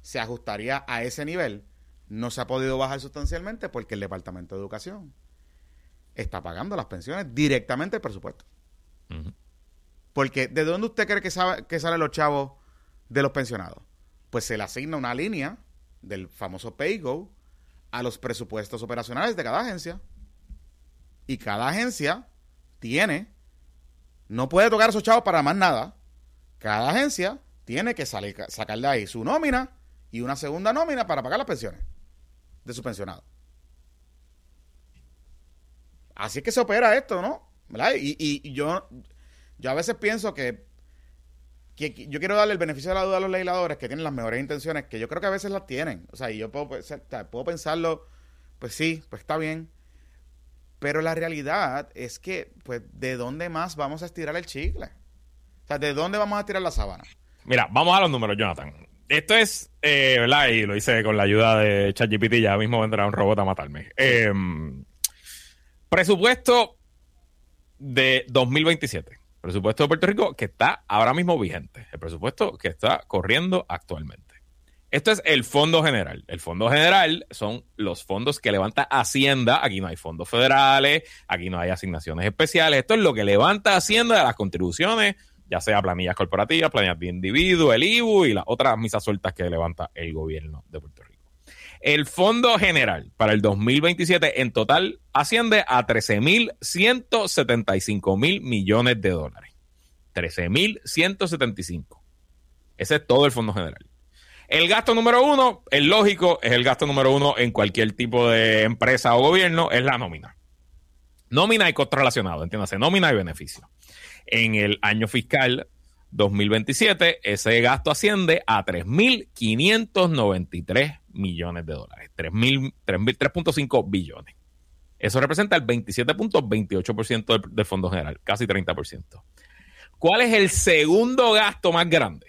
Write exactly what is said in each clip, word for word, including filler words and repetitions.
se ajustaría a ese nivel. No se ha podido bajar sustancialmente porque el Departamento de Educación está pagando las pensiones directamente del presupuesto. Uh-huh. Porque, ¿de dónde usted cree que, sabe, que salen los chavos de los pensionados? Pues se le asigna una línea del famoso PayGo a los presupuestos operacionales de cada agencia. Y cada agencia tiene, no puede tocar a esos chavos para más nada. Cada agencia tiene que salir, sacar de ahí su nómina y una segunda nómina para pagar las pensiones de sus pensionados. Así es que se opera esto, ¿no? ¿Verdad? Y, y, y yo, yo a veces pienso que, que yo quiero darle el beneficio de la duda a los legisladores que tienen las mejores intenciones, que yo creo que a veces las tienen. O sea, y yo puedo, puedo pensarlo, pues sí, pues está bien. Pero la realidad es que, pues, ¿de dónde más vamos a estirar el chicle? O sea, ¿de dónde vamos a tirar la sábana? Mira, vamos a los números, Jonathan. Esto es, eh, ¿verdad? Y lo hice con la ayuda de ChatGPT, ya mismo vendrá un robot a matarme. Eh, presupuesto de dos mil veintisiete. Presupuesto de Puerto Rico que está ahora mismo vigente. El presupuesto que está corriendo actualmente. Esto es el Fondo General. El Fondo General son los fondos que levanta Hacienda. Aquí no hay fondos federales, aquí no hay asignaciones especiales. Esto es lo que levanta Hacienda de las contribuciones, ya sea planillas corporativas, planillas de individuo, el I B U y las otras misas sueltas que levanta el gobierno de Puerto Rico. El Fondo General para el dos mil veintisiete en total asciende a trece mil ciento setenta y cinco mil millones de dólares. trece mil ciento setenta y cinco. Ese es todo el Fondo General. El gasto número uno, es lógico, es el gasto número uno en cualquier tipo de empresa o gobierno, es la nómina. Nómina y costo relacionado, entiéndase, nómina y beneficio. En el año fiscal dos mil veintisiete, ese gasto asciende a tres mil quinientos noventa y tres millones de dólares. tres punto cinco billones. Eso representa el veintisiete punto veintiocho por ciento del, del Fondo General, casi treinta por ciento. ¿Cuál es el segundo gasto más grande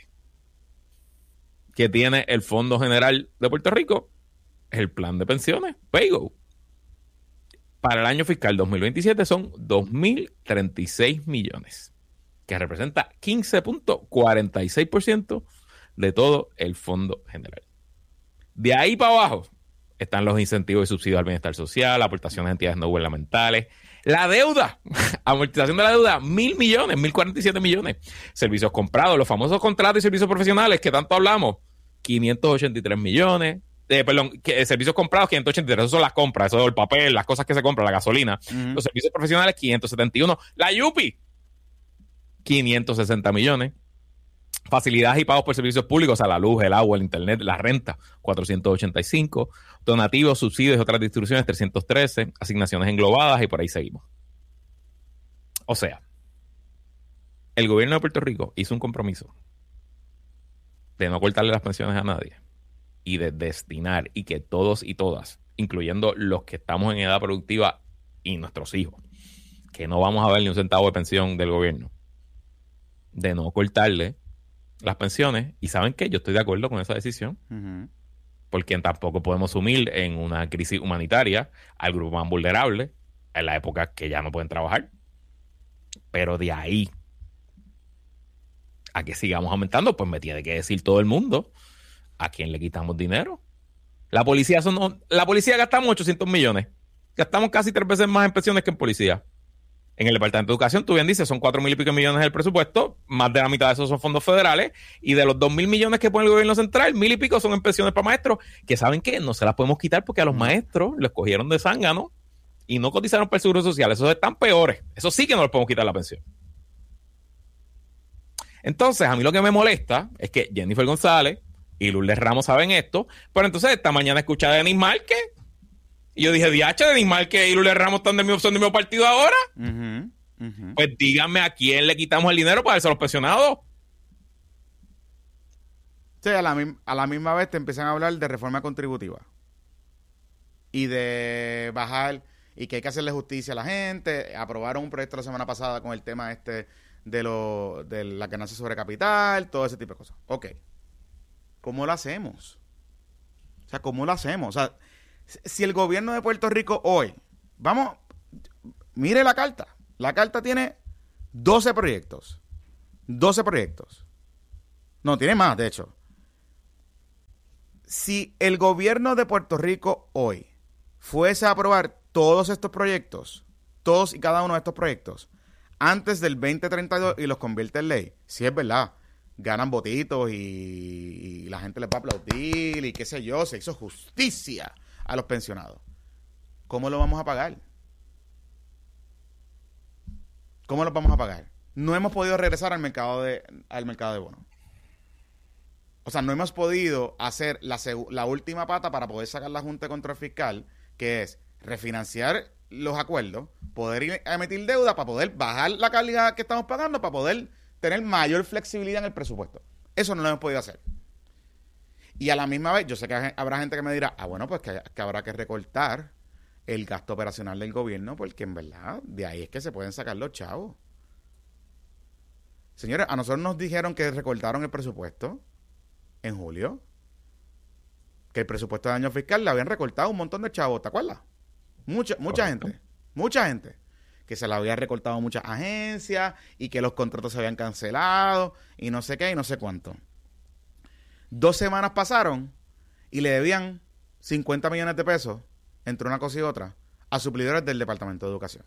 que tiene el Fondo General de Puerto Rico? Es el plan de pensiones, PayGo. Para el año fiscal dos mil veintisiete son dos mil treinta y seis millones, que representa quince punto cuarenta y seis por ciento de todo el Fondo General. De ahí para abajo están los incentivos y subsidios al bienestar social, aportaciones a entidades no gubernamentales, la deuda, amortización de la deuda, mil millones, mil cuarenta y siete millones. Servicios comprados, los famosos contratos y servicios profesionales que tanto hablamos, quinientos ochenta y tres millones. Eh, perdón, que, eh, servicios comprados, quinientos ochenta y tres, eso son las compras, eso es el papel, las cosas que se compran, la gasolina. Uh-huh. Los servicios profesionales, quinientos setenta y uno. La Yupi, quinientos sesenta millones. Facilidades y pagos por servicios públicos, o sea, la luz, el agua, el internet, la renta, cuatrocientos ochenta y cinco. Donativos, subsidios y otras distribuciones, trescientos trece. Asignaciones englobadas y por ahí seguimos. O sea, el gobierno de Puerto Rico hizo un compromiso de no cortarle las pensiones a nadie y de destinar y que todos y todas, incluyendo los que estamos en edad productiva y nuestros hijos, que no vamos a ver ni un centavo de pensión del gobierno, de no cortarle las pensiones. Y ¿saben qué? Yo estoy de acuerdo con esa decisión. Uh-huh. Porque tampoco podemos sumir en una crisis humanitaria al grupo más vulnerable en la época que ya no pueden trabajar. Pero de ahí a que sigamos aumentando, pues me tiene que decir todo el mundo a quién le quitamos dinero. La policía son, la policía gastamos ochocientos millones. Gastamos casi tres veces más en pensiones que en policía. En el Departamento de Educación, tú bien dices, son cuatro mil y pico millones del presupuesto, más de la mitad de esos son fondos federales, y de los dos mil millones que pone el gobierno central, mil y pico son en pensiones para maestros, que ¿saben qué? No se las podemos quitar porque a los maestros los cogieron de zángano y no cotizaron para el seguro social. Esos están peores. Eso sí que no les podemos quitar la pensión. Entonces, a mí lo que me molesta es que Jennifer González y Lourdes Ramos saben esto, pero entonces esta mañana escuché a Denis Márquez y yo dije, diache, Denis Márquez y Lourdes Ramos están de mi opción de mi partido ahora. Uh-huh, uh-huh. Pues díganme a quién le quitamos el dinero para darse a los pensionados. Sí, a la, a la misma vez te empiezan a hablar de reforma contributiva y de bajar y que hay que hacerle justicia a la gente. Aprobaron un proyecto la semana pasada con el tema este de, lo, de la ganancia sobre capital, todo ese tipo de cosas. Ok. ¿Cómo lo hacemos? O sea, ¿cómo lo hacemos? O sea, si el gobierno de Puerto Rico hoy, vamos, mire la carta. La carta tiene doce proyectos. doce proyectos. No, tiene más, de hecho. si el gobierno de Puerto Rico hoy fuese a aprobar todos estos proyectos, todos y cada uno de estos proyectos, antes del veinte treinta y dos y los convierte en ley, si es verdad, ganan votitos y, y la gente les va a aplaudir y qué sé yo, se hizo justicia a los pensionados. ¿Cómo lo vamos a pagar? ¿Cómo lo vamos a pagar? No hemos podido regresar al mercado de, al mercado de bonos. O sea, no hemos podido hacer la, la última pata para poder sacar la Junta de Control Fiscal, que es refinanciar los acuerdos, poder ir a emitir deuda para poder bajar la calidad que estamos pagando, para poder tener mayor flexibilidad en el presupuesto. Eso no lo hemos podido hacer. Y a la misma vez, yo sé que habrá gente que me dirá, ah, bueno, pues que, que habrá que recortar el gasto operacional del gobierno, porque en verdad, de ahí es que se pueden sacar los chavos. Señores, a nosotros nos dijeron que recortaron el presupuesto en julio, que el presupuesto de año fiscal le habían recortado un montón de chavos, ¿te acuerdas? Mucha, mucha gente, mucha gente, que se la había recortado muchas agencias y que los contratos se habían cancelado y no sé qué y no sé cuánto. Dos semanas pasaron y le debían cincuenta millones de pesos entre una cosa y otra a suplidores del Departamento de Educación.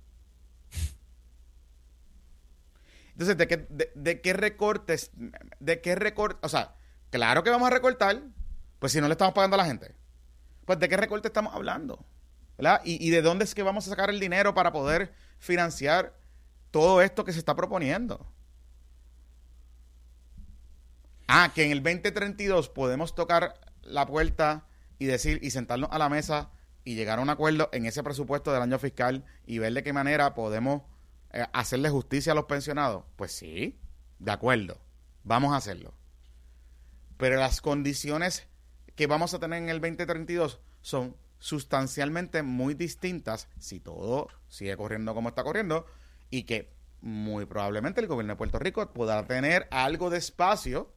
Entonces, ¿de qué, de, de qué recortes? ¿De qué recortes? O sea, claro que vamos a recortar, pues si no le estamos pagando a la gente. Pues, ¿de qué recorte estamos hablando? ¿Verdad? ¿Y, y de dónde es que vamos a sacar el dinero para poder financiar todo esto que se está proponiendo? Ah, que en el veinte treinta y dos podemos tocar la puerta y decir, y sentarnos a la mesa y llegar a un acuerdo en ese presupuesto del año fiscal y ver de qué manera podemos eh, hacerle justicia a los pensionados. Pues sí, de acuerdo, vamos a hacerlo. Pero las condiciones que vamos a tener en el veinte treinta y dos son sustancialmente muy distintas si todo sigue corriendo como está corriendo y que muy probablemente el gobierno de Puerto Rico podrá tener algo de espacio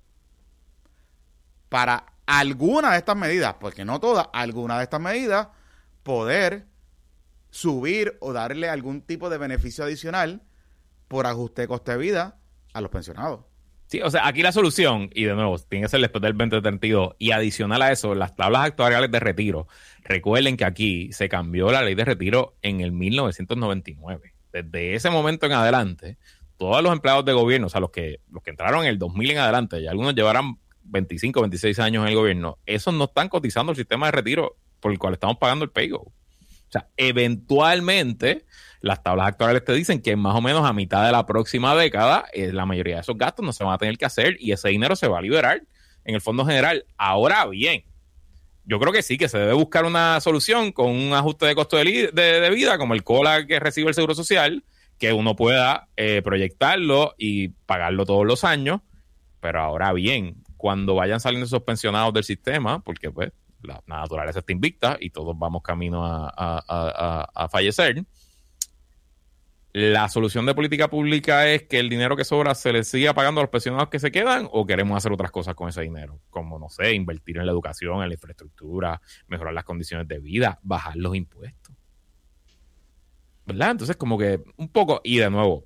para alguna de estas medidas, porque no todas, alguna de estas medidas, poder subir o darle algún tipo de beneficio adicional por ajuste de coste de vida a los pensionados. Sí, o sea, aquí la solución, y de nuevo, tiene que ser después del veinte treinta y dos, y adicional a eso, las tablas actuariales de retiro. Recuerden que aquí se cambió la ley de retiro en el mil novecientos noventa y nueve. Desde ese momento en adelante, todos los empleados de gobierno, o sea, los que, los que entraron en el dos mil en adelante, y algunos llevarán veinticinco, veintiséis años en el gobierno, esos no están cotizando el sistema de retiro por el cual estamos pagando el pay-go. O sea, eventualmente, las tablas actuales te dicen que más o menos a mitad de la próxima década, eh, la mayoría de esos gastos no se van a tener que hacer y ese dinero se va a liberar en el Fondo General. Ahora bien, yo creo que sí, que se debe buscar una solución con un ajuste de costo de, li- de, de vida, como el COLA que recibe el Seguro Social, que uno pueda eh, proyectarlo y pagarlo todos los años. Pero ahora bien, cuando vayan saliendo esos pensionados del sistema, porque pues la, la naturaleza está invicta y todos vamos camino a, a, a, a fallecer, ¿la solución de política pública es que el dinero que sobra se le siga pagando a los pensionados que se quedan o queremos hacer otras cosas con ese dinero? Como, no sé, invertir en la educación, en la infraestructura, mejorar las condiciones de vida, bajar los impuestos. ¿Verdad? Entonces, como que un poco, y de nuevo,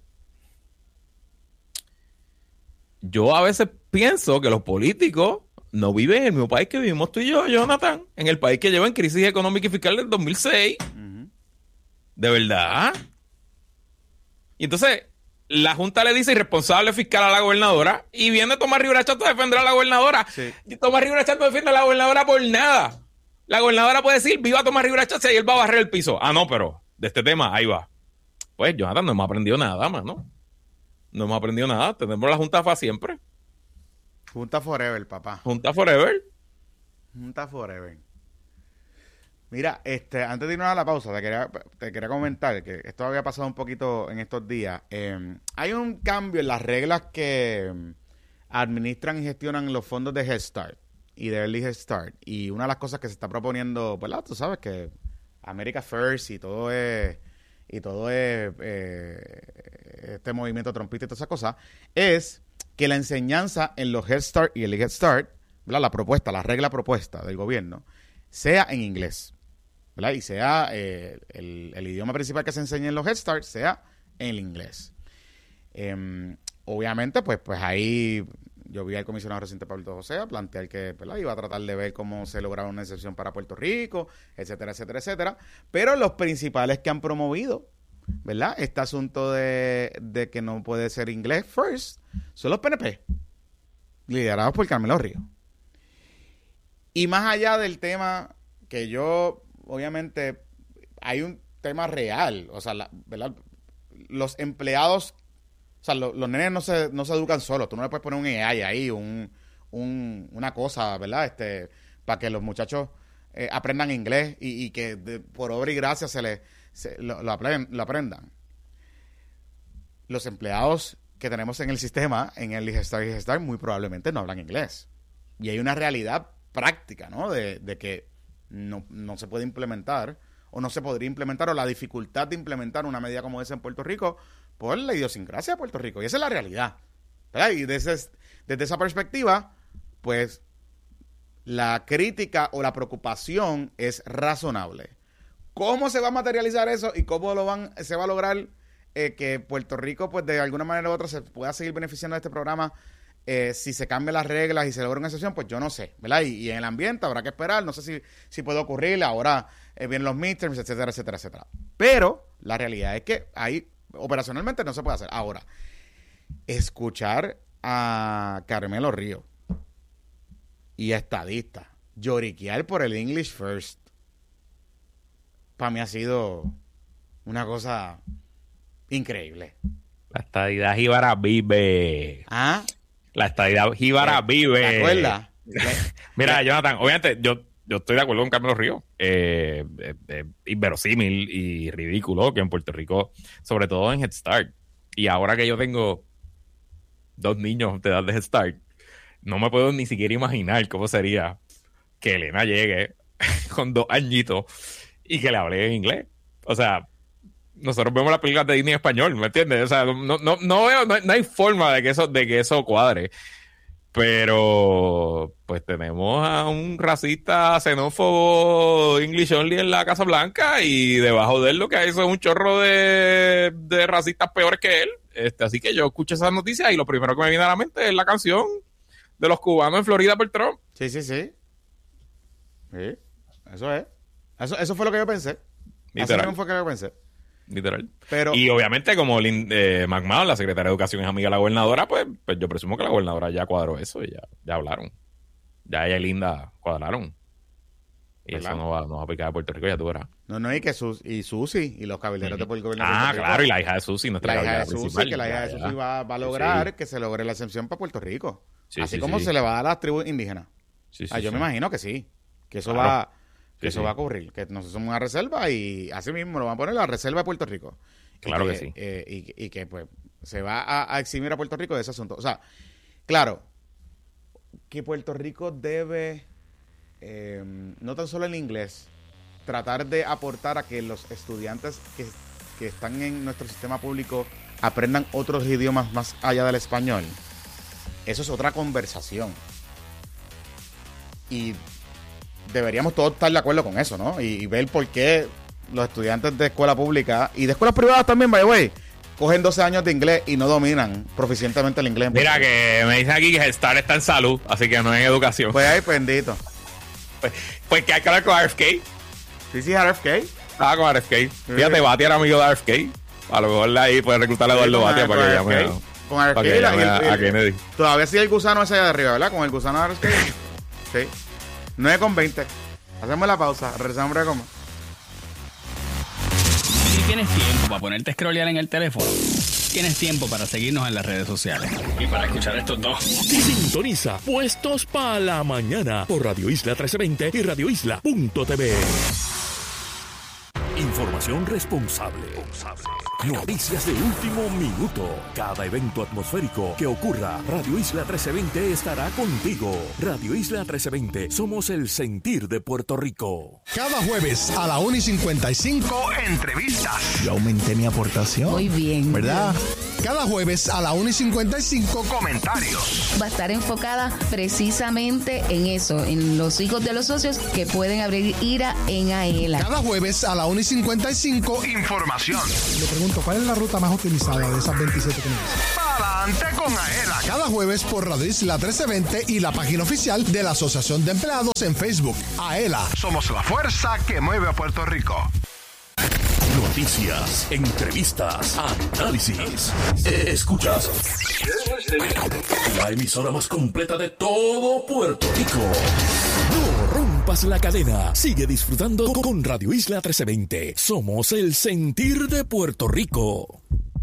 yo a veces pienso que los políticos no viven en el mismo país que vivimos tú y yo, Jonathan, en el país que lleva en crisis económica y fiscal del dos mil seis. Uh-huh. ¿De verdad? Y entonces, la Junta le dice irresponsable fiscal a la gobernadora y viene Tomás Rivera Chatto a defender a la gobernadora. Sí. Y Tomás Rivera Chatto defiende a la gobernadora por nada. La gobernadora puede decir, viva Tomás Rivera Chatto y él va a barrer el piso. Ah, no, pero de este tema, ahí va. Pues, Jonathan, no hemos aprendido nada más, ¿no? No hemos aprendido nada. Tenemos la Junta para siempre. Junta forever, papá. Junta forever. Junta forever. Mira, este, antes de irnos a la pausa, te quería, te quería comentar que esto había pasado un poquito en estos días. Eh, hay un cambio en las reglas que administran y gestionan los fondos de Head Start y de Early Head Start. Y una de las cosas que se está proponiendo, ¿verdad? Tú sabes que America First y todo es, y todo es eh, este movimiento trompista y todas esas cosas, es que la enseñanza en los Head Start y Early Head Start, ¿verdad? La propuesta, la regla propuesta del gobierno, sea en inglés, ¿verdad? Y sea eh, el, el idioma principal que se enseña en los Head Start sea en el inglés. Eh, obviamente, pues, pues ahí yo vi al comisionado reciente Pablo José a plantear que, ¿verdad?, iba a tratar de ver cómo se lograba una excepción para Puerto Rico, etcétera, etcétera, etcétera. Pero los principales que han promovido, ¿verdad?, este asunto de, de que no puede ser inglés first, son los P N P, liderados por Carmelo Ríos. Y más allá del tema que yo, obviamente, hay un tema real, o sea, la, ¿verdad?, los empleados, o sea, lo, los nenes no se, no se educan solos. Tú no le puedes poner un A I ahí, un, un, una cosa, ¿verdad? Este, para que los muchachos eh, aprendan inglés y, y que de, por obra y gracia se les se, lo, lo, aprend, lo aprendan. Los empleados que tenemos en el sistema, en el Digestar y Digestar, muy probablemente no hablan inglés. Y hay una realidad práctica, ¿no? De, de que no, no se puede implementar o no se podría implementar, o la dificultad de implementar una medida como esa en Puerto Rico por la idiosincrasia de Puerto Rico. Y esa es la realidad, ¿verdad? Y desde, desde esa perspectiva, pues, la crítica o la preocupación es razonable. ¿Cómo se va a materializar eso y cómo lo van, se va a lograr eh, que Puerto Rico, pues, de alguna manera u otra se pueda seguir beneficiando de este programa? Eh, si se cambian las reglas y se logra una excepción, pues yo no sé, ¿verdad? Y, y en el ambiente habrá que esperar, no sé si, si puede ocurrir, ahora eh, vienen los midterms, etcétera, etcétera, etcétera. Pero la realidad es que ahí operacionalmente no se puede hacer. Ahora, escuchar a Carmelo Ríos y a estadistas lloriquear por el English First, para mí ha sido una cosa increíble. La estadidad jíbara vive. ¿Ah? La estadidad jíbara vive. ¿Te acuerdas? Mira, Jonathan, obviamente yo, yo estoy de acuerdo con Carmelo Ríos. Eh, eh, eh, inverosímil y ridículo que en Puerto Rico, sobre todo en Head Start, y ahora que yo tengo dos niños de edad de Head Start, no me puedo ni siquiera imaginar cómo sería que Elena llegue con dos añitos y que le hable en inglés. O sea, nosotros vemos las películas de Disney en español, ¿me entiendes? O sea, no, no, no veo, no, no hay forma de que eso, de que eso cuadre. Pero, pues tenemos a un racista xenófobo English only en la Casa Blanca, y debajo de él lo que hay es un chorro de, de racistas peores que él. Este, así que yo escucho esas noticias y lo primero que me viene a la mente es la canción de los cubanos en Florida por Trump. Sí, sí, sí. Sí, eso es. Eso, eso fue lo que yo pensé. Literal. Eso fue lo que yo pensé. Literal. Pero, y obviamente, como Lynn, eh, McMahon, la secretaria de Educación, es amiga de la gobernadora, pues, pues yo presumo que la gobernadora ya cuadró eso y ya, ya hablaron. Ya ella y Linda cuadraron. Y ¿verdad? Eso no va, no va a aplicar a Puerto Rico, ya tú verás. No, no, y que Sus, y Susi y los cabilderos uh-huh. de Puerto Rico. Ah, claro, y la hija de Susi, nuestra la hija de principal. Susi, que la hija de Susi va, va a lograr sí. que se logre la excepción para Puerto Rico. Sí, Así sí, como sí. se le va a dar a las tribus indígenas. Sí, sí, ah, yo sí. me imagino que sí. Que eso claro. va que sí, eso sí. va a ocurrir. Que nosotros somos una reserva y así mismo lo van a poner la reserva de Puerto Rico. Claro que, que sí. Eh, y, y que pues se va a, a eximir a Puerto Rico de ese asunto. O sea, claro, que Puerto Rico debe, eh, no tan solo en inglés, tratar de aportar a que los estudiantes que, que están en nuestro sistema público aprendan otros idiomas más allá del español. Eso es otra conversación. Y deberíamos todos estar de acuerdo con eso, ¿no? Y, y ver por qué los estudiantes de escuela pública y de escuelas privadas también, by the way, cogen doce años de inglés y no dominan proficientemente el inglés. Mira que me dicen aquí que el Star está en salud, así que no en educación. Pues ahí, bendito. Pues, pues que hay que hablar con R F K. Sí, sí, R F K. Ah, con R F K. Sí. Fíjate, Batia era amigo de R F K. A lo mejor ahí puede reclutar a Eduardo sí, Batia para que llame a, con R F K que llame a, a, a Kennedy. Todavía sigue el gusano ese allá de arriba, ¿verdad? Con el gusano de R F K. Sí. nueve con veinte. Hacemos la pausa. Regresamos a coma. Si tienes tiempo para ponerte a scrollear en el teléfono, tienes tiempo para seguirnos en las redes sociales. Y para escuchar estos dos. Sintoniza Puestos para la Mañana por Radio Isla trece veinte y radio isla punto t v. Información responsable. Noticias de último minuto. Cada evento atmosférico que ocurra, Radio Isla trece veinte estará contigo. Radio Isla trece veinte, somos el sentir de Puerto Rico. Cada jueves a la una y cincuenta y cinco, entrevistas. Yo aumenté mi aportación. Muy bien. ¿Verdad? Cada jueves a la una y cincuenta y cinco, comentarios. Va a estar enfocada precisamente en eso, en los hijos de los socios que pueden abrir IRA en AELA. Cada jueves a la una y cincuenta y cinco, información. Le pregunto, ¿cuál es la ruta más utilizada de esas veintisiete que me dicen? Para adelante con Aela. Cada jueves por Radio Isla trece veinte y la página oficial de la Asociación de Empleados en Facebook. Aela, somos la fuerza que mueve a Puerto Rico. Noticias, entrevistas, análisis. Escuchas la emisora más completa de todo Puerto Rico. No rompas la cadena. Sigue disfrutando con Radio Isla trece veinte. Somos el sentir de Puerto Rico.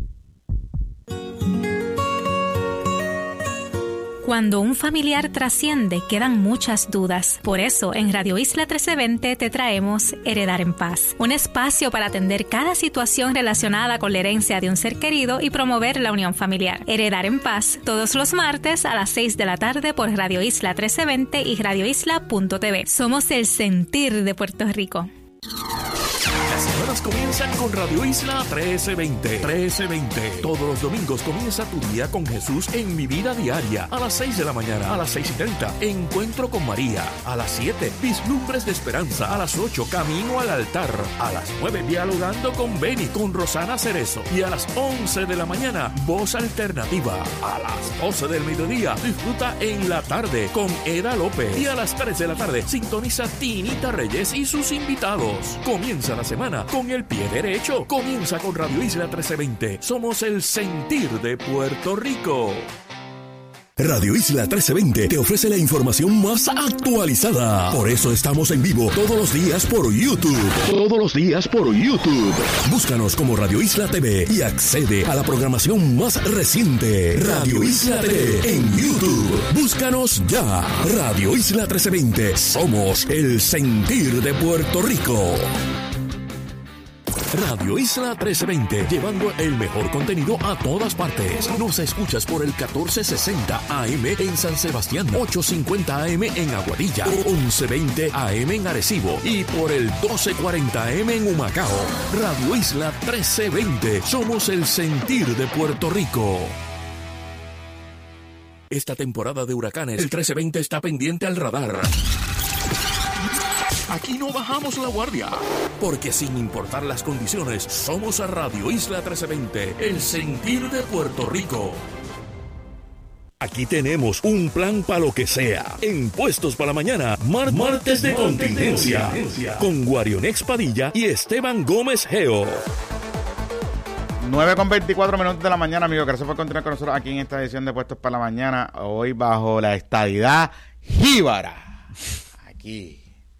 Cuando un familiar trasciende, quedan muchas dudas. Por eso, en Radio Isla trece veinte te traemos Heredar en Paz, un espacio para atender cada situación relacionada con la herencia de un ser querido y promover la unión familiar. Heredar en Paz, todos los martes a las seis de la tarde por Radio Isla trece veinte y radio isla punto t v. Somos el sentir de Puerto Rico. Las semanas comienzan con Radio Isla trece veinte. trece veinte. Todos los domingos comienza tu día con Jesús en Mi Vida Diaria. A las seis de la mañana, a las seis y treinta, Encuentro con María. A las siete, Vislumbres de Esperanza. A las ocho, Camino al Altar. A las nueve, Dialogando con Beni, con Rosana Cerezo. Y a las once de la mañana, Voz Alternativa. A las doce del mediodía, disfruta En la Tarde con Eda López. Y a las tres de la tarde, sintoniza Tinita Reyes y sus invitados. Comienza la semana con el pie derecho. Comienza con Radio Isla trece veinte. Somos el sentir de Puerto Rico. Radio Isla trece veinte te ofrece la información más actualizada. Por eso estamos en vivo todos los días por YouTube. Todos los días por YouTube. Búscanos como Radio Isla T V y accede a la programación más reciente. Radio Isla T V en YouTube. Búscanos ya. Radio Isla trece veinte. Somos el sentir de Puerto Rico. Radio Isla trece veinte, llevando el mejor contenido a todas partes. Nos escuchas por el catorce sesenta A M en San Sebastián, ochocientos cincuenta A M en Aguadilla, once veinte A M en Arecibo y por el doce cuarenta A M en Humacao. Radio Isla trece veinte, somos el sentir de Puerto Rico. Esta temporada de huracanes, el trece veinte está pendiente al radar. Aquí no bajamos la guardia, porque sin importar las condiciones, somos a Radio Isla trece veinte, el sentir de Puerto Rico. Aquí tenemos un plan para lo que sea. En Puestos para la Mañana, mar martes de contingencia, con Guarionex Padilla y Esteban Gómez Geo. nueve con veinticuatro minutos de la mañana, amigos. Gracias por continuar con nosotros aquí en esta edición de Puestos para la Mañana. Hoy bajo la estadidad jíbara. Aquí.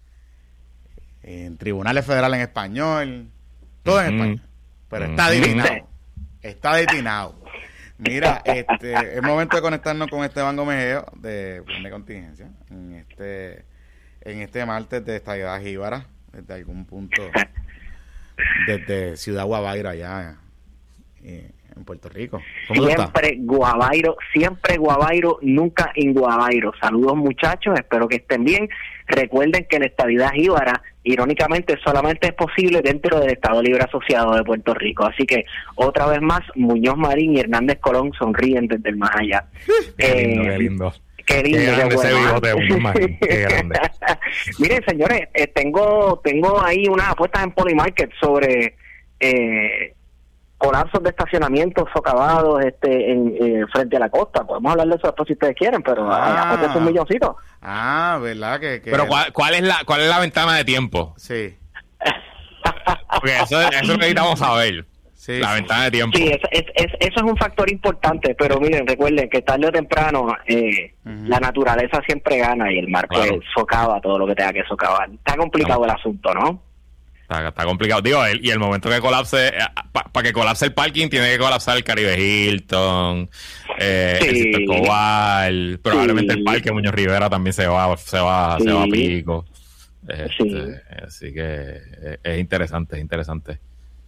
En tribunales federales en español, todo en español, pero está destinado, está destinado. Mira, este, es momento de conectarnos con Esteban Gómez Geo de Plan de Contingencia en este, en este martes de estadidad jíbara, desde algún punto, desde Ciudad Guabairo allá eh, en Puerto Rico. ¿Cómo siempre Guabairo, siempre Guabairo, nunca en Guabairo. Saludos muchachos, espero que estén bien. Recuerden que la estadidad jíbara, irónicamente, solamente es posible dentro del Estado Libre Asociado de Puerto Rico. Así que, otra vez más, Muñoz Marín y Hernández Colón sonríen desde el más allá. Qué eh, lindo, qué lindo. Qué lindo, qué grande qué bueno. ese bigote de Muñoz Marín, qué grande. Miren, señores, eh, tengo tengo ahí unas apuestas en Polymarket sobre eh, colapsos de estacionamientos socavados este, en, eh, frente a la costa. Podemos hablar de eso después si ustedes quieren, pero Ah. apuestas un milloncito. Ah, ¿verdad? Que, que... Pero ¿cuál, cuál es la cuál es la ventana de tiempo? Sí, Porque eso, eso es lo que necesitamos saber. sí. La sí. ventana de tiempo. Sí, es, es, es, eso es un factor importante, pero miren, recuerden que tarde o temprano eh, Ujú. la naturaleza siempre gana y el mar pues Claro. socava todo lo que tenga que socavar. Está complicado Estamos- el asunto, ¿no? Está, está complicado. Digo, el, y el momento que colapse, para pa que colapse el parking, tiene que colapsar el Caribe Hilton, eh, Sí. el Sisto Escobar, probablemente Sí. el Parque Muñoz Rivera también se va, se va, se va a Sí. pico. Este, Sí. Así que eh, es interesante, es interesante.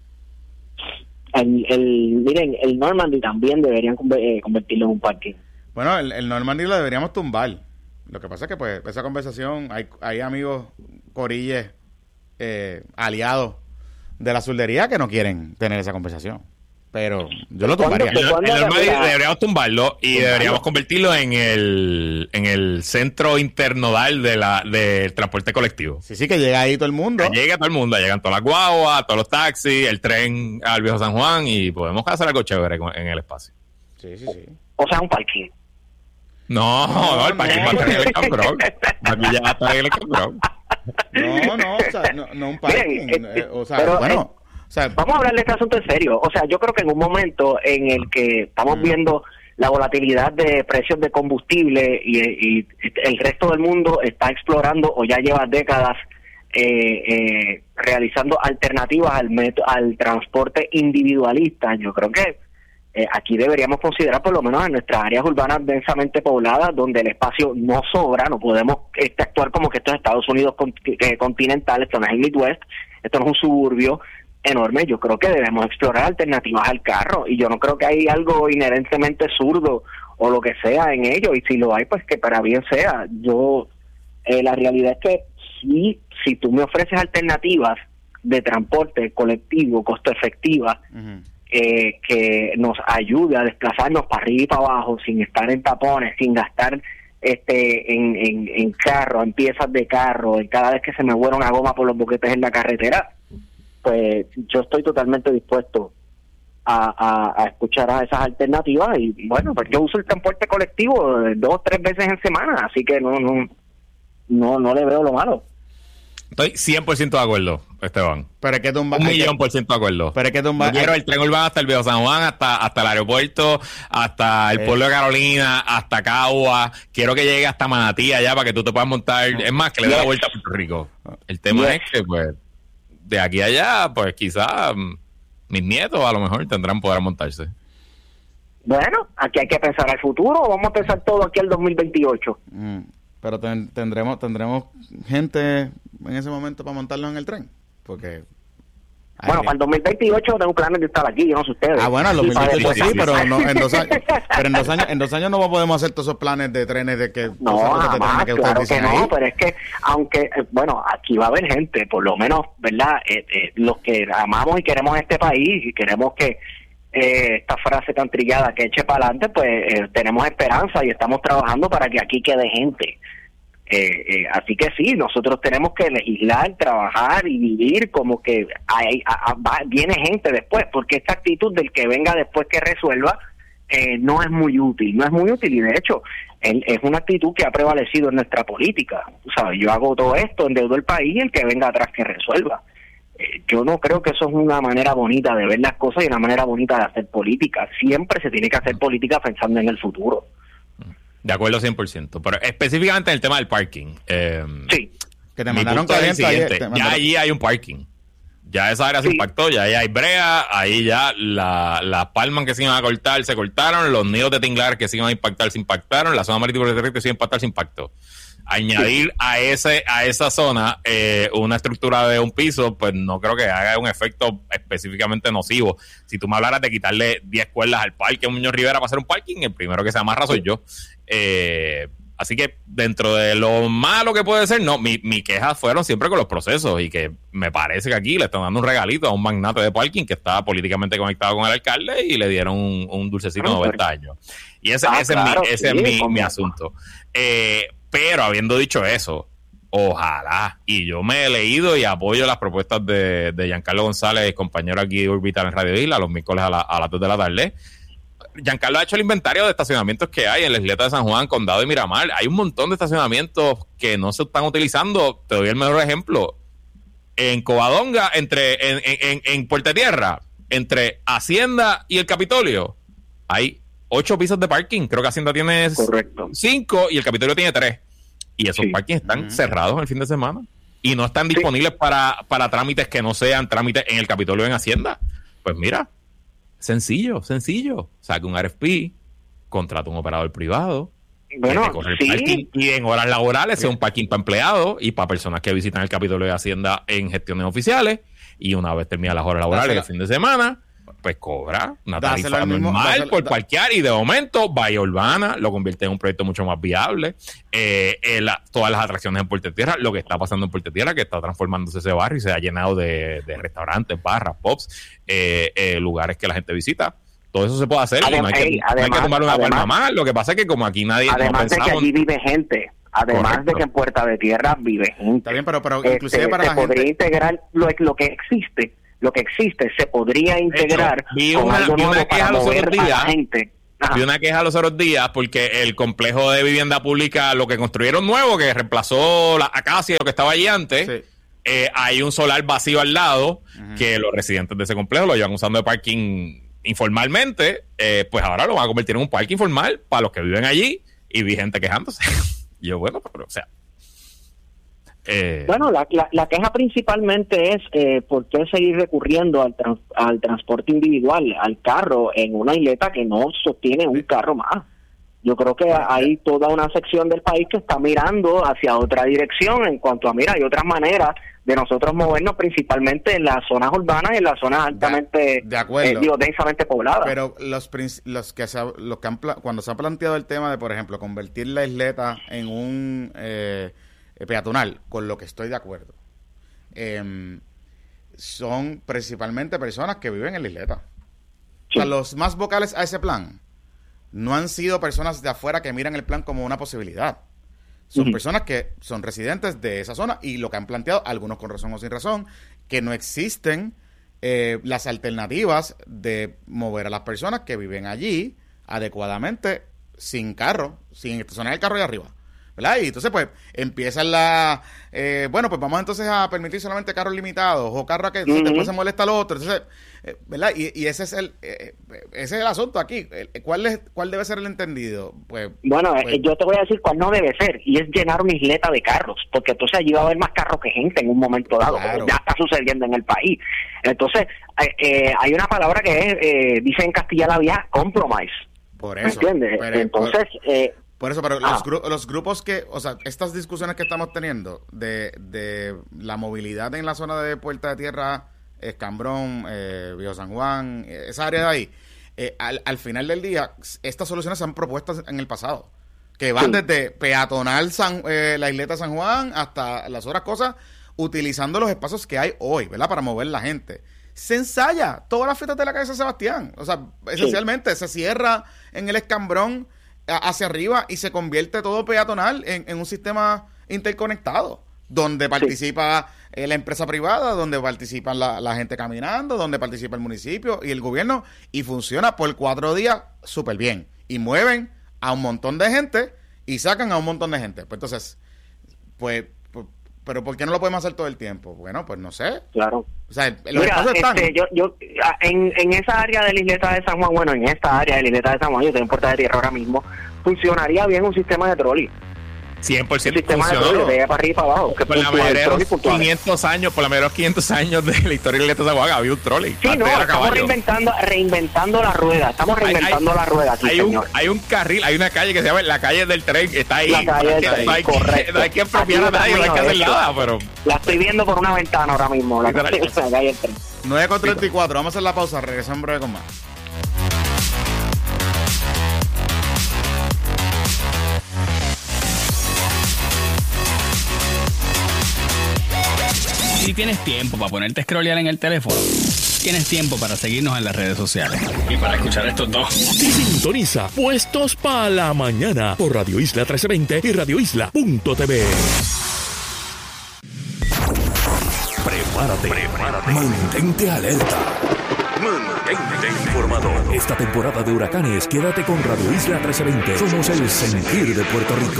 El, el, miren, el Normandy también deberían conver- eh, convertirlo en un parking. Bueno, el, el Normandy lo deberíamos tumbar. Lo que pasa es que, pues, esa conversación, hay, hay amigos corilles, eh, aliados de la soldería que no quieren tener esa conversación. Pero yo lo ¿Cuándo tumbaría. se- El, cuándo el la- Normandy la- deberíamos tumbarlo y Tumbarlo. deberíamos convertirlo en el en el centro internodal de la del transporte colectivo. Sí, sí, que llega ahí todo el mundo. Que llegue todo el mundo, llegan todas las guaguas, todos los taxis, el tren al Viejo San Juan y podemos hacer algo chévere con- en el espacio. Sí, sí, sí. o sea, un parking. No, no, el parking va a tener el cabrón. Aquí ya va a tener el cabrón. No, no, o sea, no, no un parking. Miren, eh, eh, o sea, pero, bueno, eh, o sea, vamos a hablar de este asunto en serio. O sea, yo creo que en un momento en el que estamos Mm. viendo la volatilidad de precios de combustible y, y el resto del mundo está explorando o ya lleva décadas eh, eh, realizando alternativas al meto- al transporte individualista, yo creo que eh, aquí deberíamos considerar, por lo menos en nuestras áreas urbanas densamente pobladas, donde el espacio no sobra, no podemos este, actuar como que esto es Estados Unidos con- eh, continental, esto no es el Midwest, esto no es un suburbio enorme. Yo creo que debemos explorar alternativas al carro, y yo no creo que hay algo inherentemente zurdo o lo que sea en ello, y si lo hay, pues que para bien sea. Yo eh, la realidad es que sí, si tú me ofreces alternativas de transporte colectivo, costo efectiva, uh-huh. eh, que nos ayude a desplazarnos para arriba y para abajo sin estar en tapones, sin gastar este en, en, en carro, en piezas de carro, y cada vez que se me vuela una goma por los boquetes en la carretera, pues yo estoy totalmente dispuesto a, a, a escuchar a esas alternativas. Y bueno, pues yo uso el transporte colectivo dos o tres veces en semana, así que no no no no le veo lo malo. Estoy cien por ciento de acuerdo, Esteban. Pero es que tú Un millón por ciento de acuerdo. Pero es que tú Yo quiero el tren urbano hasta el Viejo San Juan, hasta, hasta el aeropuerto, hasta el Eh. pueblo de Carolina, hasta Cagua. Quiero que llegue hasta Manatí allá para que tú te puedas montar. Es más, que le dé la Yes. vuelta a Puerto Rico. El tema Yes. es que, pues, de aquí a allá, pues quizás mm, mis nietos a lo mejor tendrán poder montarse. Bueno, aquí hay que pensar al futuro, o vamos a pensar todo aquí al dos mil veintiocho. Mm, pero ten- tendremos tendremos gente en ese momento para montarlo en el tren, porque hay Bueno, que- para el dos mil veintiocho tengo planes de estar aquí, yo no sé ustedes. ah, bueno, en Y dos mil para veintiocho después- sí, pero no, en dos años, pero en dos años, en dos años no podemos hacer todos esos planes de trenes de que No, cosas de jamás, trenes que ustedes claro que dicen no, ahí. pero es que, aunque, eh, bueno, aquí va a haber gente, por lo menos, ¿verdad? Eh, eh, los que amamos y queremos este país y queremos que eh, esta frase tan trillada que eche para adelante, pues eh, tenemos esperanza y estamos trabajando para que aquí quede gente. Eh, eh, así que sí, nosotros tenemos que legislar, trabajar y vivir como que hay, a- a- va- viene gente después, porque esta actitud del que venga después que resuelva eh, no es muy útil, no es muy útil, y de hecho él, es una actitud que ha prevalecido en nuestra política. Tú sabes, yo hago todo esto, endeudo el país, y el que venga atrás que resuelva. Eh, yo no creo que eso es una manera bonita de ver las cosas y una manera bonita de hacer política. Siempre se tiene que hacer política pensando en el futuro. De acuerdo cien por ciento. Pero específicamente en el tema del parking. Eh, Sí. Que te mi mandaron punto es el caliente ayer, siguiente. te Ya mandaron- allí hay un parking. Ya esa área se Sí. impactó, ya ahí hay brea, ahí ya la- las palmas que se iban a cortar se cortaron, los nidos de tinglar que se iban a impactar se impactaron, la zona marítima terrestre que se iba a impactar se impactó. Añadir a ese a esa zona eh, una estructura de un piso, pues no creo que haga un efecto específicamente nocivo. Si tú me hablaras de quitarle diez cuerdas al parque a Muñoz Rivera para hacer un parking, el primero que se amarra soy yo. Eh, así que dentro de lo malo que puede ser, no, mi, mi queja fueron siempre con los procesos, y que me parece que aquí le están dando un regalito a un magnate de parking que estaba políticamente conectado con el alcalde y le dieron un, un dulcecito de noventa años. Y ese, Ah, ese claro, es mi, ese sí, es mi, como- mi asunto. Eh, pero habiendo dicho eso, ojalá, y yo me he leído y apoyo las propuestas de, de Giancarlo González, compañero aquí de Orbital en Radio Isla, los miércoles a, la, a las dos de la tarde. Giancarlo ha hecho el inventario de estacionamientos que hay en la isleta de San Juan, Condado y Miramar. Hay un montón de estacionamientos que no se están utilizando. Te doy el mejor ejemplo. En Covadonga, entre, en, en, en Puerto Tierra, entre Hacienda y el Capitolio, hay ocho pisos de parking. Creo que Hacienda tiene Correcto. cinco y el Capitolio tiene tres. Y esos Sí. parkings están Ujú. cerrados el fin de semana. Y no están disponibles para, para trámites que no sean trámites en el Capitolio o en Hacienda. Pues mira, sencillo, sencillo. Saca un R F P, contrata un operador privado, Bueno, que te corre el sí. parking, y en horas laborales sea un parking para empleados y para personas que visitan el Capitolio de Hacienda en gestiones oficiales. Y una vez termina las horas laborales Dásela. el fin de semana, pues cobra una Dásela tarifa al mismo- normal dásela- por da- parquear, y de momento Bahía Urbana lo convierte en un proyecto mucho más viable. Eh, eh, la- todas las atracciones en Puerto Tierra, lo que está pasando en Puerto Tierra, que está transformándose ese barrio y se ha llenado de, de restaurantes, barras, pubs, eh, eh, lugares que la gente visita. Todo eso se puede hacer, y no hay que, Adem- ey, no hay que además- tomarle una además- palma más. Lo que pasa es que como aquí nadie no Además de que pensamos... allí vive gente, además Correcto. de que en Puerta de Tierra vive gente. Está bien, pero, pero Este, inclusive para se la podría gente... integrar lo, lo que existe, lo que existe se podría integrar vi con una- algo vi una nuevo queja para los mover otros a la días. gente. vi una queja los otros días porque el complejo de vivienda pública, lo que construyeron nuevo, que reemplazó la acacia, lo que estaba allí antes, sí. eh, hay un solar vacío al lado, uh-huh. que los residentes de ese complejo lo llevan usando de parking informalmente, eh, pues ahora lo van a convertir en un parking formal para los que viven allí y vi gente quejándose. Y yo, bueno, pero o sea... Eh, bueno, la, la, la queja principalmente es eh, por qué seguir recurriendo al, trans, al transporte individual, al carro, en una isleta que no sostiene un carro más. Yo creo que hay toda una sección del país que está mirando hacia otra dirección en cuanto a, mira, hay otras maneras de nosotros movernos, principalmente en las zonas urbanas y en las zonas altamente, de, de acuerdo. Eh, digo, densamente pobladas. Pero los, los que, se, los que han, cuando se ha planteado el tema de, por ejemplo, convertir la isleta en un... Eh, peatonal, con lo que estoy de acuerdo, eh, son principalmente personas que viven en la isleta. Sí. O sea, los más vocales a ese plan no han sido personas de afuera que miran el plan como una posibilidad. Son uh-huh. personas que son residentes de esa zona y lo que han planteado, algunos con razón o sin razón, que no existen eh, las alternativas de mover a las personas que viven allí adecuadamente sin carro, sin estacionar el carro ahí arriba. ¿Verdad? Y entonces, pues, empiezan la... Eh, bueno, pues vamos entonces a permitir solamente carros limitados o carros que uh-huh. después se molesta al otro. Entonces, eh, ¿verdad? Y, y ese es el eh, ese es el asunto aquí. ¿Cuál es cuál debe ser el entendido? Pues Bueno, pues, eh, yo te voy a decir cuál no debe ser, y es llenar una isleta de carros, porque entonces allí va a haber más carros que gente en un momento dado. Claro. Ya está sucediendo en el país. Entonces, eh, eh, hay una palabra que es, eh, dice en Castilla la Vieja, compromise. Por eso. ¿Me entiendes? Pero, entonces... Por... Eh, Por eso, pero ah. los, gru- los grupos que, o sea, estas discusiones que estamos teniendo de, de la movilidad en la zona de Puerta de Tierra, Escambrón, eh, Viejo San Juan, esa área de ahí, eh, al, al final del día, estas soluciones se han propuesto en el pasado, que van sí. desde peatonal San, eh, la isleta de San Juan hasta las otras cosas, utilizando los espacios que hay hoy, ¿verdad? Para mover la gente. Se ensaya todas las fiestas de la calle San Sebastián, o sea, esencialmente sí. se cierra en el Escambrón hacia arriba y se convierte todo peatonal en, en un sistema interconectado, donde participa sí. eh, la empresa privada, donde participan la, la gente caminando, donde participa el municipio y el gobierno, y funciona por cuatro días súper bien. Y mueven a un montón de gente y sacan a un montón de gente. Pues entonces, pues, pues pero ¿por qué no lo podemos hacer todo el tiempo? Bueno, pues no sé. Claro. O sea, los Mira, espacios están. Este, yo, yo, en, en esa área de la isleta de San Juan, bueno, en esta área de la isleta de San Juan, yo estoy en Puerta de Tierra ahora mismo, funcionaría bien un sistema de trolley. cien por ciento un sistema funcionó. de trolley, de para arriba y para abajo. Que por la mayoría de los quinientos años, por la mayoría de los quinientos años de la historia de la isleta de San Juan había un trolley. Sí, no, estamos reinventando, reinventando la rueda, estamos reinventando hay, hay, la rueda aquí, hay señor. Un, hay un carril, hay una calle que se llama la calle del tren, que está ahí. La calle del tren, no hay correcto. Que, no hay que expropiar a nadie, no hay que hacer nada, pero... La estoy viendo por una ventana ahora mismo, la, calle, la calle del tren. nueve con treinta y cuatro, vamos a hacer la pausa, regresamos en breve con más. Si tienes tiempo para ponerte a scrollear en el teléfono, tienes tiempo para seguirnos en las redes sociales y para escuchar estos dos. Sintoniza Puestos para la Mañana por Radio Isla trece veinte y radio isla punto t v. Prepárate, prepárate, mantente alerta, mantente informado. Esta temporada de huracanes, quédate con Radio Isla trece veinte. Somos el sentir de Puerto Rico.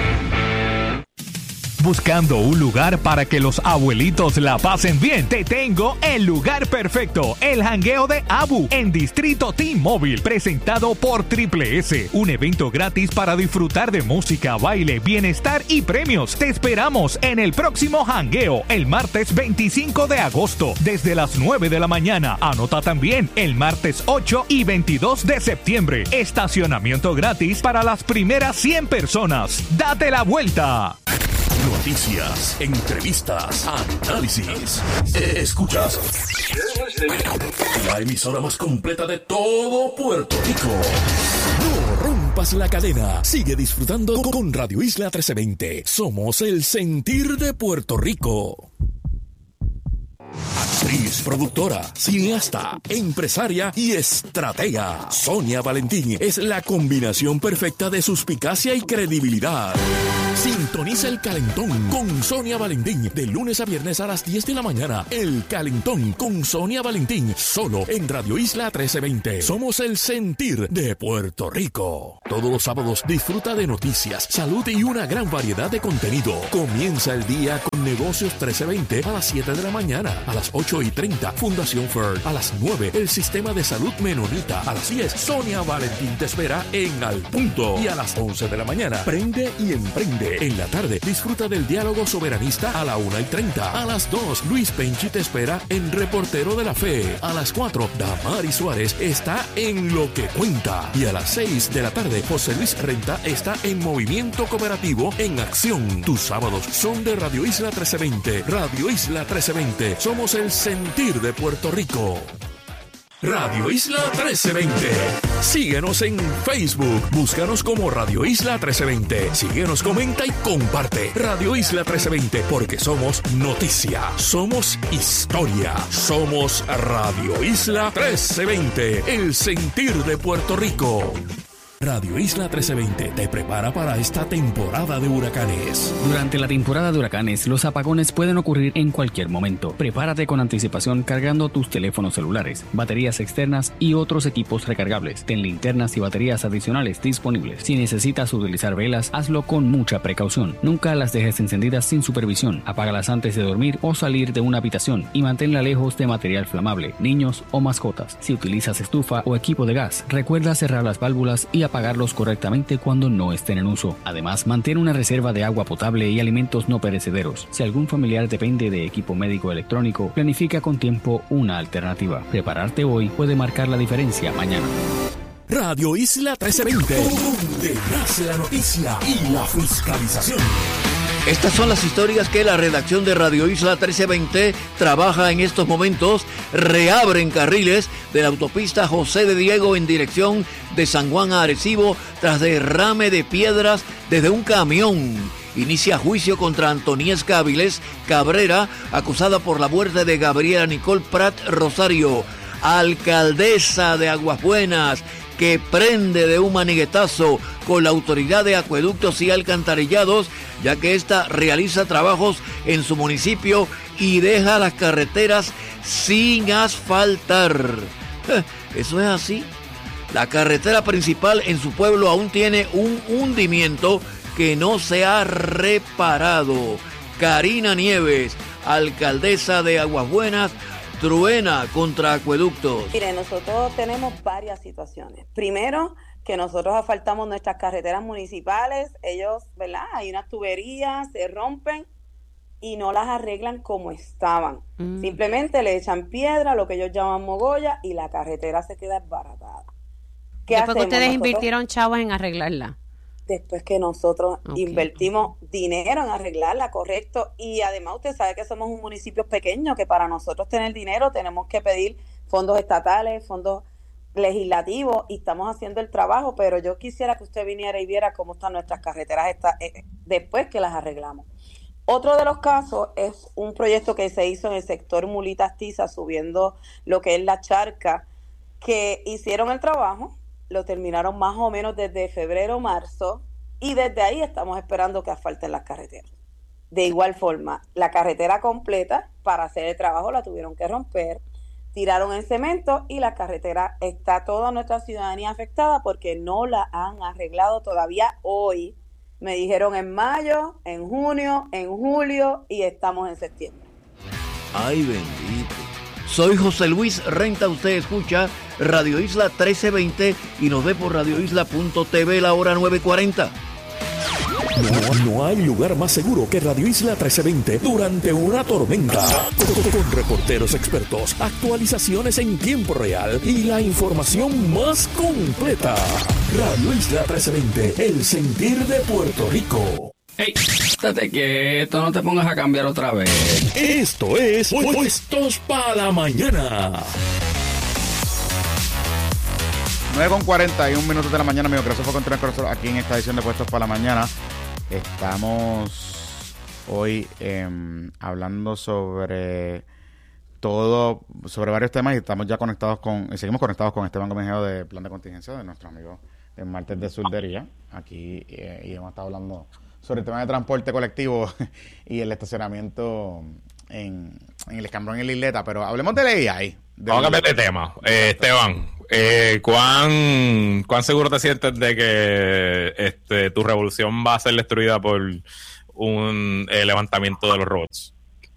Buscando un lugar para que los abuelitos la pasen bien, te tengo el lugar perfecto, el jangueo de Abu en Distrito T-Mobile, presentado por Triple S, un evento gratis para disfrutar de música, baile, bienestar y premios. Te esperamos en el próximo jangueo, el martes veinticinco de agosto, desde las nueve de la mañana. Anota también el martes ocho y veintidós de septiembre. Estacionamiento gratis para las primeras cien personas. ¡Date la vuelta! Noticias, entrevistas, análisis. Escuchas la emisora más completa de todo Puerto Rico. No rompas la cadena. Sigue disfrutando con Radio Isla trece veinte. Somos el sentir de Puerto Rico. Actriz, productora, cineasta, empresaria y estratega. Sonia Valentín es la combinación perfecta de suspicacia y credibilidad. Sintoniza El Calentón con Sonia Valentín de lunes a viernes a las diez de la mañana. El Calentón con Sonia Valentín, solo en Radio Isla trece veinte. Somos el sentir de Puerto Rico. Todos los sábados disfruta de noticias, salud y una gran variedad de contenido. Comienza el día con Negocios trece veinte a las siete de la mañana. A las ocho y treinta, Fundación F E R. A las nueve, el Sistema de Salud Menonita. A las diez, Sonia Valentín te espera en Al Punto. Y a las once de la mañana, Prende y Emprende. En la tarde, disfruta del diálogo soberanista a la una y treinta. A las dos, Luis Penchi te espera en Reportero de la Fe. A las cuatro, Damari Suárez está en Lo que Cuenta. Y a las seis de la tarde, José Luis Renta está en Movimiento Cooperativo en Acción. Tus sábados son de Radio Isla trece veinte. Radio Isla trece veinte. Somos el sentir de Puerto Rico. Radio Isla trece veinte. Síguenos en Facebook. Búscanos como Radio Isla trece veinte. Síguenos, comenta y comparte. Radio Isla trece veinte, porque somos noticia, somos historia, somos Radio Isla trece veinte, el sentir de Puerto Rico. Radio Isla trece veinte te prepara para esta temporada de huracanes. Durante la temporada de huracanes, los apagones pueden ocurrir en cualquier momento. Prepárate con anticipación cargando tus teléfonos celulares, baterías externas y otros equipos recargables. Ten linternas y baterías adicionales disponibles. Si necesitas utilizar velas, hazlo con mucha precaución. Nunca las dejes encendidas sin supervisión. Apágalas antes de dormir o salir de una habitación y manténla lejos de material flamable, niños o mascotas. Si utilizas estufa o equipo de gas, recuerda cerrar las válvulas y apagarlos correctamente cuando no estén en uso. Además, mantén una reserva de agua potable y alimentos no perecederos. Si algún familiar depende de equipo médico electrónico, planifica con tiempo una alternativa. Prepararte hoy puede marcar la diferencia mañana. Radio Isla trece veinte, donde nace la noticia y la fiscalización. Estas son las historias que la redacción de Radio Isla trece veinte trabaja en estos momentos. Reabren carriles de la autopista José de Diego en dirección de San Juan a Arecibo tras derrame de piedras desde un camión. Inicia juicio contra Antoniesca Avilés Cabrera, acusada por la muerte de Gabriela Nicole Prat Rosario, alcaldesa de Aguas Buenas, que prende de un maniguetazo con la Autoridad de Acueductos y Alcantarillados, ya que ésta realiza trabajos en su municipio y deja las carreteras sin asfaltar. ¿Eso es así? La carretera principal en su pueblo aún tiene un hundimiento que no se ha reparado. Karina Nieves, alcaldesa de Aguas Buenas, truena contra Acueductos. Mire, nosotros tenemos varias situaciones. Primero, que nosotros asfaltamos nuestras carreteras municipales, ellos, ¿verdad? Hay unas tuberías, se rompen y no las arreglan como estaban. Mm. Simplemente le echan piedra, lo que ellos llaman mogolla, y la carretera se queda desbaratada. ¿Qué Después que ustedes nosotros? invirtieron chavos en arreglarla. Después que nosotros Okay. invertimos dinero en arreglarla, correcto, y además usted sabe que somos un municipio pequeño, que para nosotros tener dinero tenemos que pedir fondos estatales, fondos legislativos, y estamos haciendo el trabajo, pero yo quisiera que usted viniera y viera cómo están nuestras carreteras esta, eh, después que las arreglamos. Otro de los casos es un proyecto que se hizo en el sector Mulitas Tiza, subiendo lo que es la charca, que hicieron el trabajo, lo terminaron más o menos desde febrero, marzo, y desde ahí estamos esperando que asfalten las carreteras. De igual forma, la carretera completa, para hacer el trabajo la tuvieron que romper, tiraron el cemento y la carretera está toda nuestra ciudadanía afectada porque no la han arreglado todavía hoy. Me dijeron en mayo, en junio, en julio y estamos en septiembre. Ay, bendito. Soy José Luis Renta, usted escucha Radio Isla trece veinte y nos ve por radio isla punto t v la hora nueve cuarenta. No, no hay lugar más seguro que Radio Isla trece veinte durante una tormenta. Con, con reporteros expertos, actualizaciones en tiempo real y la información más completa. Radio Isla trece veinte, el sentir de Puerto Rico. ¡Ey! Estate quieto, no te pongas a cambiar otra vez. Esto es Puestos para la Mañana. nueve con cuarenta y un minutos de la mañana, amigos. Gracias por continuar con nosotros aquí en esta edición de Puestos para la Mañana. Estamos hoy eh, hablando sobre, todo sobre varios temas, y estamos ya conectados con, seguimos conectados con Esteban Gómez Geo de Plan de Contingencia, de nuestro amigo de Martes de Surdería, aquí, eh, y hemos estado hablando sobre el tema de transporte colectivo y el estacionamiento en, en el Escambrón y en la Isleta, pero hablemos de la A I. Vamos a cambiar de tema. Eh, Esteban, eh, ¿cuán, ¿cuán seguro te sientes de que este, tu revolución va a ser destruida por un eh, levantamiento de los robots?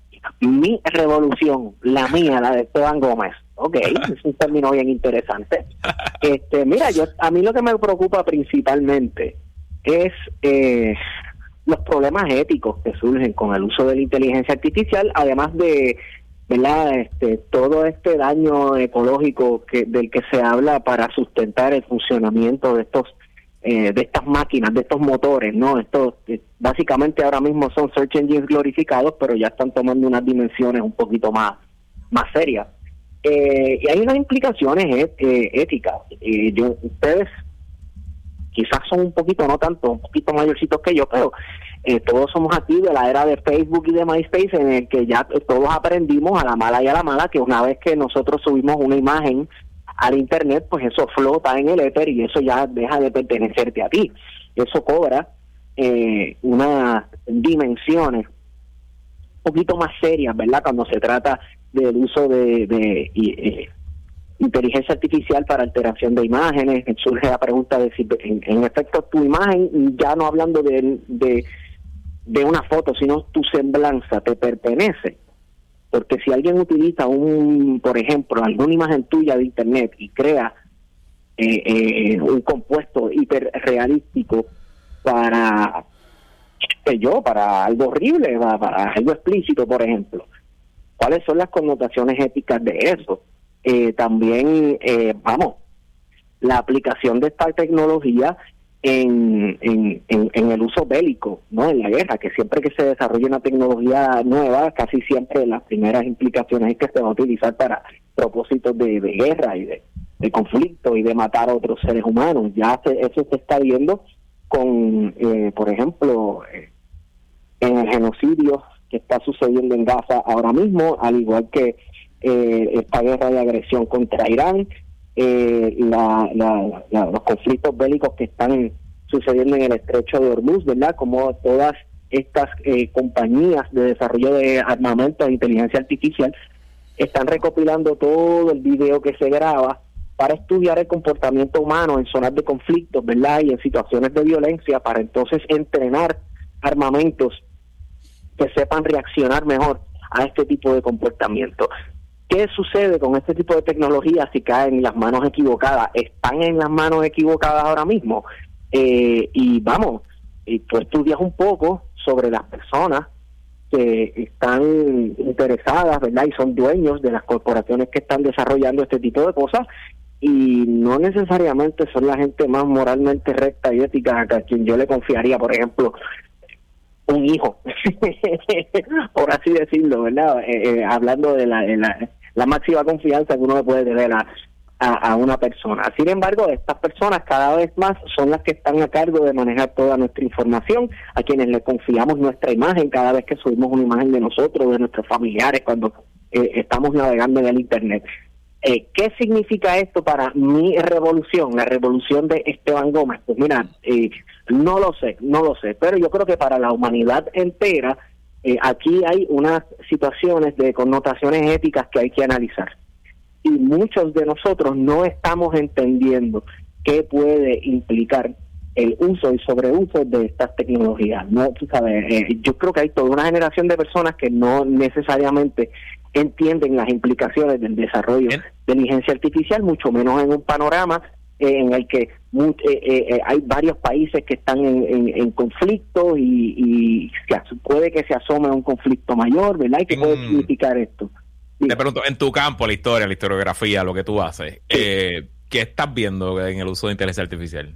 Mi revolución, la mía, la de Esteban Gómez. Ok, es un término bien interesante. Este, mira, yo a mí lo que me preocupa principalmente es eh, los problemas éticos que surgen con el uso de la inteligencia artificial, además de, ¿verdad?, este, todo este daño ecológico que del que se habla para sustentar el funcionamiento de estos eh, de estas máquinas, de estos motores, ¿no? Estos eh, básicamente ahora mismo son search engines glorificados, pero ya están tomando unas dimensiones un poquito más más serias. Eh, y hay unas implicaciones et, eh, éticas. Eh, yo, ustedes quizás son un poquito, no tanto, un poquito mayorcitos que yo, pero eh, todos somos aquí de la era de Facebook y de MySpace, en el que ya todos aprendimos a la mala y a la mala que una vez que nosotros subimos una imagen al internet, pues eso flota en el éter y eso ya deja de pertenecerte a ti. Eso cobra eh, unas dimensiones un poquito más serias, ¿verdad?, cuando se trata del uso de, de eh, inteligencia artificial para alteración de imágenes. Surge la pregunta de si en, en efecto tu imagen, ya no hablando de, de de una foto, sino tu semblanza te pertenece. Porque si alguien utiliza un, por ejemplo, alguna imagen tuya de internet y crea eh, eh, un compuesto hiperrealístico para, qué sé yo, para algo horrible, para, para algo explícito, por ejemplo, ¿cuáles son las connotaciones éticas de eso? Eh, también, eh, vamos, la aplicación de esta tecnología en, en, en, en el uso bélico, ¿no?, en la guerra, que siempre que se desarrolla una tecnología nueva, casi siempre las primeras implicaciones es que se va a utilizar para propósitos de, de guerra y de, de conflicto y de matar a otros seres humanos. Ya se, eso se está viendo con, eh, por ejemplo, eh, en el genocidio que está sucediendo en Gaza ahora mismo, al igual que eh, esta guerra de agresión contra Irán, eh, la, la, la, los conflictos bélicos que están sucediendo en el estrecho de Hormuz, ¿verdad? Como todas estas eh, compañías de desarrollo de armamento e inteligencia artificial están recopilando todo el video que se graba para estudiar el comportamiento humano en zonas de conflictos, ¿verdad?, y en situaciones de violencia, para entonces entrenar armamentos que sepan reaccionar mejor a este tipo de comportamiento. ¿Qué sucede con este tipo de tecnología si caen en las manos equivocadas? Están en las manos equivocadas ahora mismo. Eh, y vamos, y tú estudias un poco sobre las personas que están interesadas, ¿verdad?, y son dueños de las corporaciones que están desarrollando este tipo de cosas, y no necesariamente son la gente más moralmente recta y ética a quien yo le confiaría, por ejemplo, un hijo, por así decirlo, ¿verdad? Eh, eh, hablando de la, de la, la máxima confianza que uno le puede tener a, a, a una persona. Sin embargo, estas personas cada vez más son las que están a cargo de manejar toda nuestra información, a quienes le confiamos nuestra imagen cada vez que subimos una imagen de nosotros, de nuestros familiares, cuando eh, estamos navegando en el internet. Eh, ¿Qué significa esto para mi revolución, la revolución de Esteban Gómez? Pues mira, eh, no lo sé, no lo sé, pero yo creo que para la humanidad entera, eh, aquí hay unas situaciones de connotaciones éticas que hay que analizar. Y muchos de nosotros no estamos entendiendo qué puede implicar el uso y sobreuso de estas tecnologías. No, tú sabes, eh, yo creo que hay toda una generación de personas que no necesariamente entienden las implicaciones del desarrollo de inteligencia artificial, mucho menos en un panorama eh, en el que muy, eh, eh, hay varios países que están en, en, en conflicto y, y se, puede que se asome un conflicto mayor, ¿verdad? ¿Y qué puede mm. significar esto? Sí. Te pregunto, en tu campo, la historia, la historiografía, lo que tú haces, sí. eh, ¿qué estás viendo en el uso de inteligencia artificial?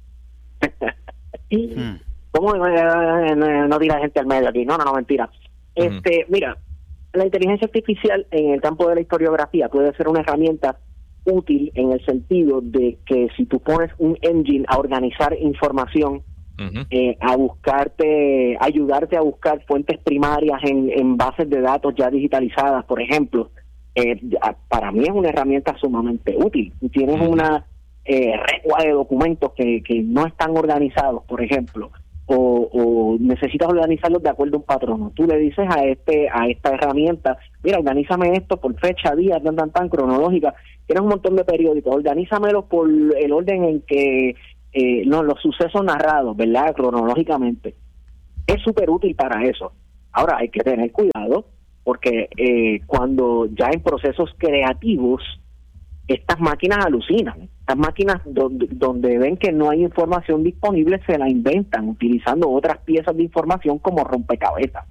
hmm. ¿Cómo eh, no, no tira gente al medio aquí? No, no, no, mentira. Este, uh-huh. Mira, la inteligencia artificial en el campo de la historiografía puede ser una herramienta útil en el sentido de que si tú pones un engine a organizar información, uh-huh. eh, a buscarte, ayudarte a buscar fuentes primarias en, en bases de datos ya digitalizadas, por ejemplo, eh, para mí es una herramienta sumamente útil. Tú tienes una eh, recua de documentos que, que no están organizados, por ejemplo, o, o necesitas organizarlos de acuerdo a un patrono. Tú le dices a este a esta herramienta, mira, organízame esto por fecha, día, tan, tan, tan, cronológica. Tienes un montón de periódicos, organízamelos por el orden en que eh, no, los sucesos narrados, ¿verdad? Cronológicamente. Es súper útil para eso. Ahora hay que tener cuidado porque eh, cuando ya en procesos creativos estas máquinas alucinan. Estas máquinas donde, donde ven que no hay información disponible se la inventan utilizando otras piezas de información como rompecabezas.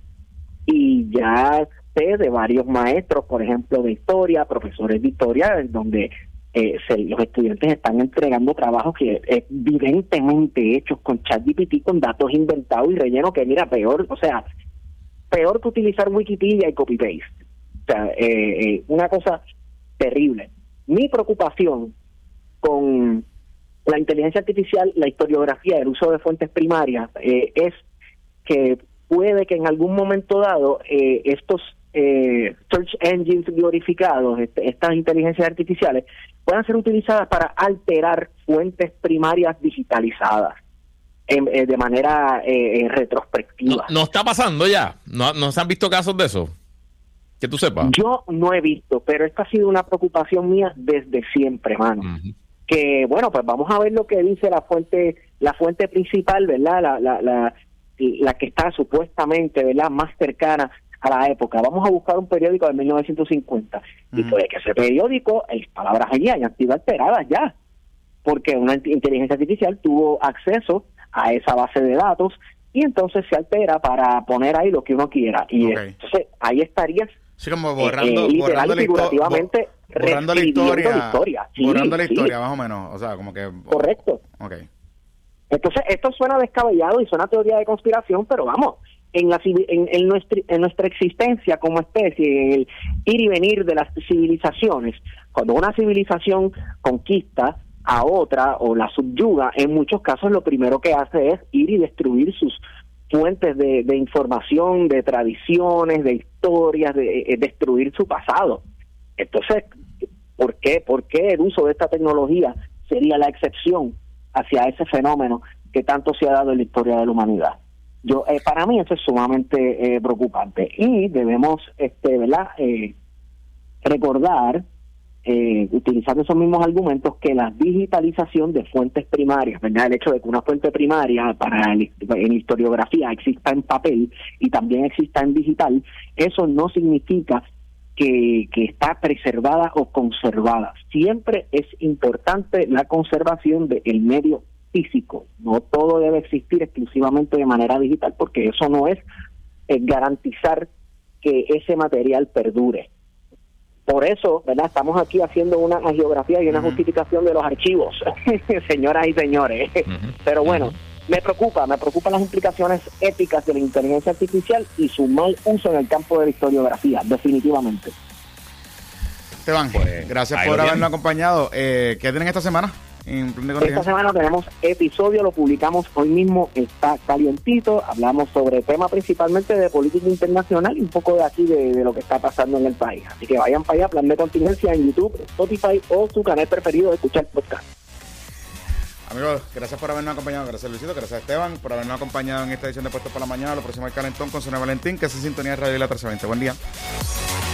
Y ya sé de varios maestros, por ejemplo, de historia, profesores de historia, donde eh, se, los estudiantes están entregando trabajos que evidentemente hechos con ChatGPT, con datos inventados y rellenos que, mira, peor, o sea, peor que utilizar Wikipedia y copy-paste. O sea, eh, eh, una cosa terrible. Mi preocupación con la inteligencia artificial, la historiografía, el uso de fuentes primarias, eh, es que puede que en algún momento dado eh, estos eh, search engines glorificados, este, estas inteligencias artificiales, puedan ser utilizadas para alterar fuentes primarias digitalizadas en, eh, de manera eh, retrospectiva. No, no está pasando ya. No, no se han visto casos de eso. Que tú sepas. Yo no he visto, pero esta ha sido una preocupación mía desde siempre, mano. Uh-huh. Que bueno, pues vamos a ver lo que dice la fuente, la fuente principal, ¿verdad? La, la, la, la que está supuestamente, ¿verdad? Más cercana a la época. Vamos a buscar un periódico de mil novecientos cincuenta. Uh-huh. Y puede que ese periódico, las palabras allí hayan sido alteradas ya, porque una inteligencia artificial tuvo acceso a esa base de datos y entonces se altera para poner ahí lo que uno quiera. Y okay. entonces ahí estarías sí, como borrando, eh, borrando, la, figurativamente bo- borrando la historia, la historia. Sí, borrando la sí. historia más o menos, o sea, como que correcto. Okay. Entonces esto suena descabellado y suena teoría de conspiración, pero vamos, en la en, en nuestra en nuestra existencia como especie, en el ir y venir de las civilizaciones, cuando una civilización conquista a otra o la subyuga, en muchos casos lo primero que hace es ir y destruir sus fuentes de, de información, de tradiciones, de historias, de, de destruir su pasado. Entonces, ¿por qué? ¿Por qué el uso de esta tecnología sería la excepción hacia ese fenómeno que tanto se ha dado en la historia de la humanidad? Yo, eh, para mí eso es sumamente eh, preocupante y debemos, este, ¿verdad? Eh, recordar, eh, utilizando esos mismos argumentos, que la digitalización de fuentes primarias, ¿verdad? El hecho de que una fuente primaria para el, en historiografía exista en papel y también exista en digital, eso no significa que, que está preservada o conservada. Siempre es importante la conservación del medio físico. No todo debe existir exclusivamente de manera digital, porque eso no es, es garantizar que ese material perdure. Por eso, ¿verdad? Estamos aquí haciendo una geografía y una uh-huh. justificación de los archivos, señoras y señores. Uh-huh. Pero bueno, uh-huh. me preocupa, me preocupan las implicaciones éticas de la inteligencia artificial y su mal uso en el campo de la historiografía, definitivamente. Esteban, pues, gracias por habernos acompañado. Eh, ¿Qué tienen esta semana? Esta semana tenemos episodio, lo publicamos hoy mismo, está calientito, hablamos sobre temas principalmente de política internacional y un poco de aquí de, de lo que está pasando en el país. Así que vayan para allá, Plan de Contingencia en YouTube, Spotify o su canal preferido de escuchar podcast. Amigos, gracias por habernos acompañado, gracias Luisito, gracias Esteban por habernos acompañado en esta edición de Puestos por la Mañana. Lo próximo al Calentón con Sonia Valentín, que es en sintonía de Radio Isla trece veinte. Buen día.